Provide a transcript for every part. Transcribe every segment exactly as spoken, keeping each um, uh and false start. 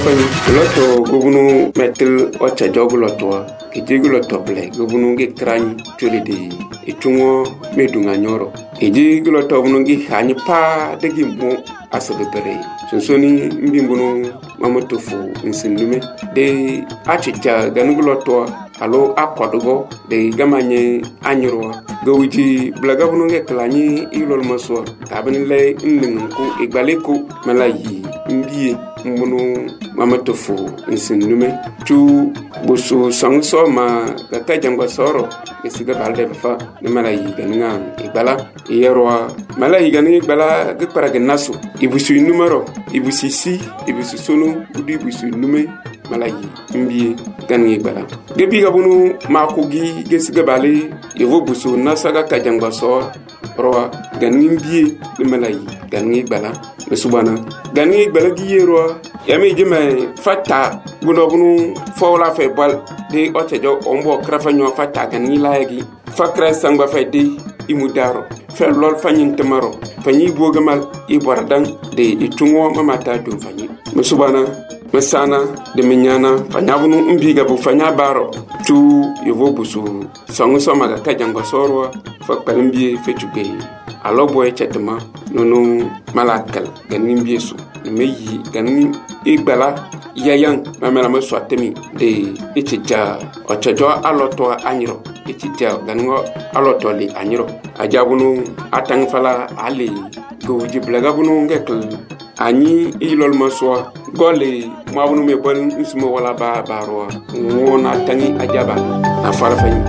Loto gubunu metel ocha jogu loto ke jigu loto ble gubunu ge krani chuli de itungo medunga nyoro e jigu loto gubunu ge hani pa degi mo asabere sonsoni mbimbunu mamotofu nsindume de achicha ganugu loto alo akodugo de gamanye anyro gawiji blaga bunu ge klani ilol maso tabani le nningu igbaleko malayi mbiye mbunu mamatofu nsindume tu busu sangso ma gaka jangwa soro esiga balde fa ne malayi ganinga igbala yerwa malayi ganinga igbala ge paraga naso ibusu numero ibusu si ibusu sunu udi ibusu nume malayi mbiye ganinga igbala gebi gabunu makogi gesiga bale yevo busu nasaga kajangwa so ro ganinga mbiye ne malayi ganinga igbala mesubana ganinga igbala giyero yami jime fata buno bunu fawla fe bal de otejo ombo krafanyo fata kan ni laagi fakra sangba fe de imudaro fe lol fanyin tamaro fanyi bogamal ibordan de itungo mamata dum fanyi musubana masana de minyana fanyabunu mbiga bu fanya baro tu yovo busu sangu somaga kajango sorwa fakpalimbi fetuge aloboy chetma nono malakal ganin biesu meyi ganin igbala yayan mamela maswatemi de itija ochajo aloto anyiro itija ganin aloto li anyiro ajabunu atang fala ali goji blaga bunu ngekl ani ilol maswa gole mabunu me bol nsimo wala ba baro wona tangi ajaba na farafani.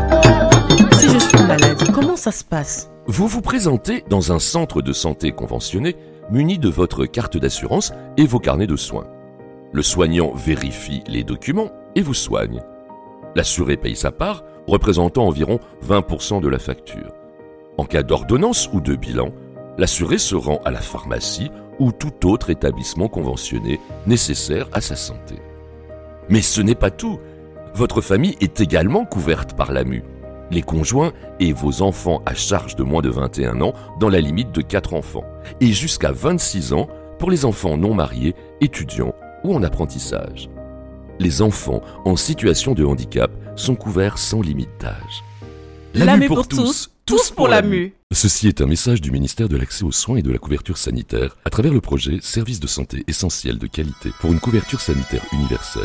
Si je suis malade, comment ça se passe? Vous vous présentez dans un centre de santé conventionné muni de votre carte d'assurance et vos carnets de soins. Le soignant vérifie les documents et vous soigne. L'assuré paye sa part, représentant environ vingt pour cent de la facture. En cas d'ordonnance ou de bilan, l'assuré se rend à la pharmacie ou tout autre établissement conventionné nécessaire à sa santé. Mais ce n'est pas tout. Votre famille est également couverte par l'A M U. Les conjoints et vos enfants à charge de moins de vingt et un ans dans la limite de quatre enfants et jusqu'à vingt-six ans pour les enfants non mariés, étudiants ou en apprentissage. Les enfants en situation de handicap sont couverts sans limite d'âge. L'A M U pour tous, tous pour l'A M U. Ceci est un message du ministère de l'Accès aux soins et de la couverture sanitaire à travers le projet Services de santé essentiels de qualité pour une couverture sanitaire universelle.